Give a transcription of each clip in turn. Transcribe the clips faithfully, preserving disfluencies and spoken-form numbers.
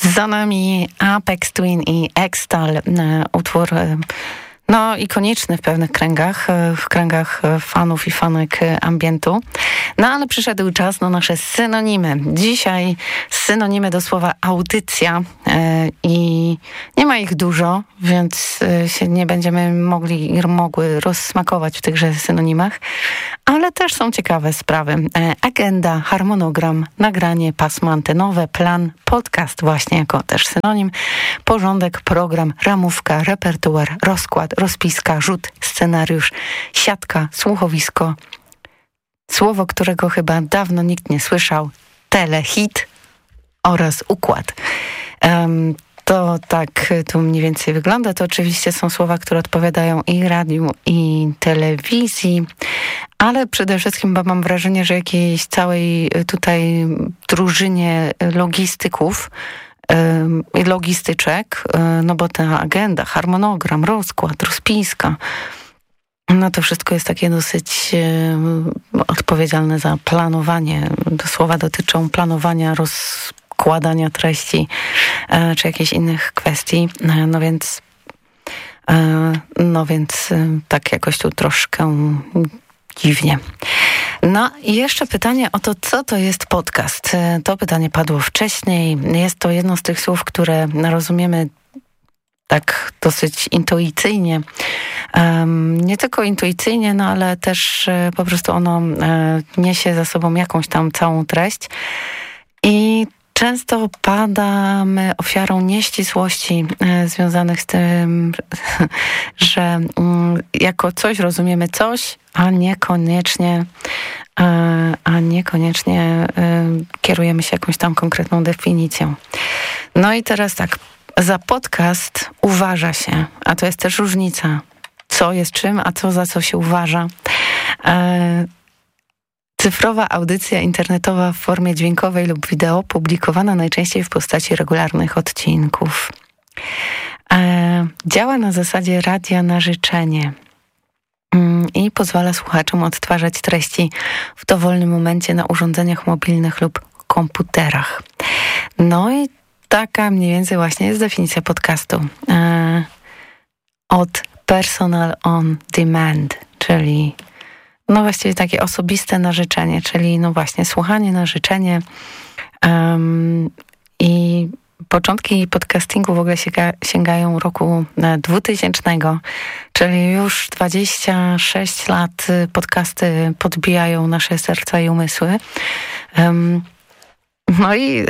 Za nami Aphex Twin i Extal, utwór no ikoniczny w pewnych kręgach, w kręgach fanów i fanek ambientu. No ale przyszedł czas na nasze synonimy. Dzisiaj synonimy do słowa audycja i nie ma ich dużo, więc się nie będziemy mogli mogły rozsmakować w tychże synonimach, ale też są ciekawe sprawy. Agenda, harmonogram, nagranie, pasmo antenowe, plan, podcast właśnie jako też synonim, porządek, program, ramówka, repertuar, rozkład, rozpiska, rzut, scenariusz, siatka, słuchowisko, słowo, którego chyba dawno nikt nie słyszał, telehit oraz układ. Um, to tak tu mniej więcej wygląda. To oczywiście są słowa, które odpowiadają i radiu, i telewizji, ale przede wszystkim, bo mam wrażenie, że jakiejś całej tutaj drużynie logistyków i logistyczek, no bo ta agenda, harmonogram, rozkład, rozpiska, no to wszystko jest takie dosyć odpowiedzialne za planowanie. Te słowa dotyczą planowania, rozkładania treści czy jakichś innych kwestii. No więc no więc tak jakoś tu troszkę dziwnie. No i jeszcze pytanie o to, co to jest podcast. To pytanie padło wcześniej. Jest to jedno z tych słów, które rozumiemy tak dosyć intuicyjnie. Um, nie tylko intuicyjnie, no ale też e, po prostu ono e, niesie za sobą jakąś tam całą treść. I często padamy ofiarą nieścisłości e, związanych z tym, że mm, jako coś rozumiemy coś, a niekoniecznie a, a niekoniecznie y, kierujemy się jakąś tam konkretną definicją. No i teraz tak, za podcast uważa się, a to jest też różnica, co jest czym, a co za co się uważa. E, cyfrowa audycja internetowa w formie dźwiękowej lub wideo, publikowana najczęściej w postaci regularnych odcinków. E, działa na zasadzie radia na życzenie i pozwala słuchaczom odtwarzać treści w dowolnym momencie na urządzeniach mobilnych lub komputerach. No i taka mniej więcej właśnie jest definicja podcastu. E, od personal on demand, czyli no właściwie takie osobiste na życzenie, czyli no właśnie słuchanie na życzenie um, i początki podcastingu w ogóle sięga, sięgają roku dwutysięcznego, czyli już dwadzieścia sześć lat podcasty podbijają nasze serca i umysły. Um, no i,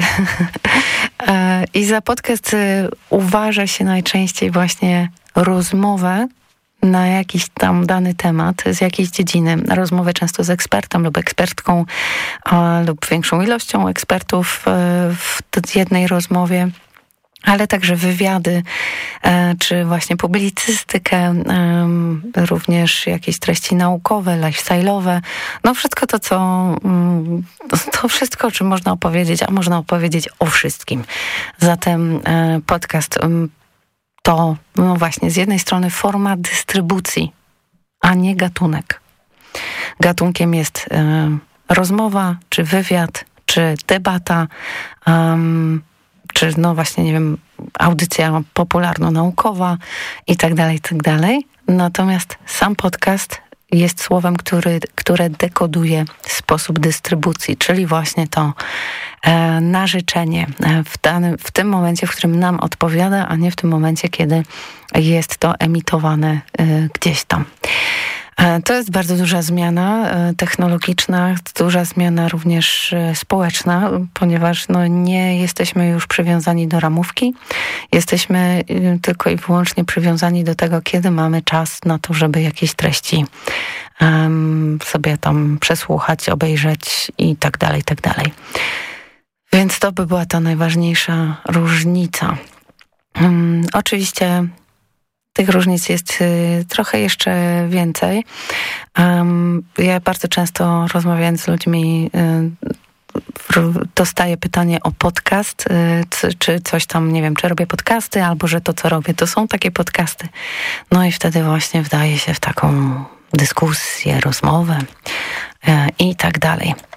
i za podcast uważa się najczęściej właśnie rozmowę na jakiś tam dany temat, z jakiejś dziedziny. Rozmowę często z ekspertem lub ekspertką a, lub większą ilością ekspertów w jednej rozmowie, ale także wywiady, e, czy właśnie publicystykę, e, również jakieś treści naukowe, lifestyle'owe. No wszystko to, co mm, to wszystko, o czym można opowiedzieć, a można opowiedzieć o wszystkim. Zatem e, podcast to no właśnie z jednej strony forma dystrybucji, a nie gatunek. Gatunkiem jest e, rozmowa, czy wywiad, czy debata, um, czy no właśnie, nie wiem, audycja popularno-naukowa i tak dalej, i tak dalej. Natomiast sam podcast jest słowem, który, które dekoduje sposób dystrybucji, czyli właśnie to e, na życzenie w, danym, w tym momencie, w którym nam odpowiada, a nie w tym momencie, kiedy jest to emitowane e, gdzieś tam. To jest bardzo duża zmiana technologiczna, duża zmiana również społeczna, ponieważ no, nie jesteśmy już przywiązani do ramówki, jesteśmy tylko i wyłącznie przywiązani do tego, kiedy mamy czas na to, żeby jakieś treści um, sobie tam przesłuchać, obejrzeć i tak dalej, i tak dalej. Więc to by była ta najważniejsza różnica. Um, oczywiście tych różnic jest y, trochę jeszcze więcej. Um, ja bardzo często rozmawiając z ludźmi y, dostaję pytanie o podcast, y, c, czy coś tam, nie wiem, czy robię podcasty, albo że to, co robię, to są takie podcasty. No i wtedy właśnie wdaje się w taką dyskusję, rozmowę y, i tak dalej.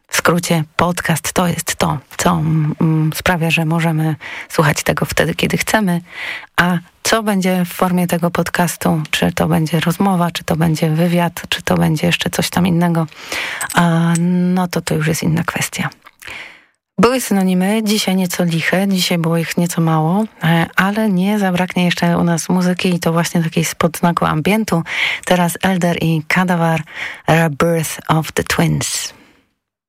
W skrócie podcast to jest to, co mm, sprawia, że możemy słuchać tego wtedy, kiedy chcemy, a co będzie w formie tego podcastu, czy to będzie rozmowa, czy to będzie wywiad, czy to będzie jeszcze coś tam innego, a, no to to już jest inna kwestia. Były synonimy, dzisiaj nieco liche, dzisiaj było ich nieco mało, ale nie zabraknie jeszcze u nas muzyki i to właśnie takiej spod znaku ambientu. Teraz Elder i Kadavar, Rebirth of the Twins.